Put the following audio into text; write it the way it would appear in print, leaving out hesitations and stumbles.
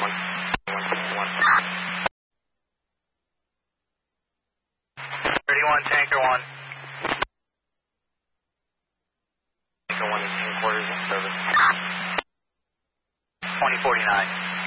Tanker 1. Tanker 1 is in quarters in service. 2049.